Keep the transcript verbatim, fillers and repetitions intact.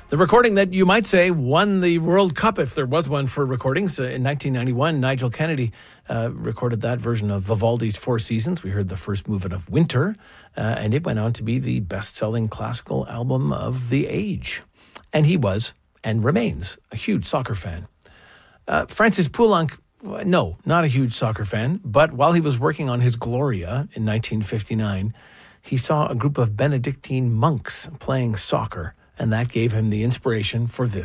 The recording that you might say won the World Cup, if there was one for recordings. Uh, in nineteen ninety-one, Nigel Kennedy uh, recorded that version of Vivaldi's Four Seasons. We heard the first movement of Winter, uh, and it went on to be the best-selling classical album of the age. And he was, and remains, a huge soccer fan. Uh, Francis Poulenc, no, not a huge soccer fan, but while he was working on his Gloria in nineteen fifty-nine, he saw a group of Benedictine monks playing soccer, and that gave him the inspiration for this.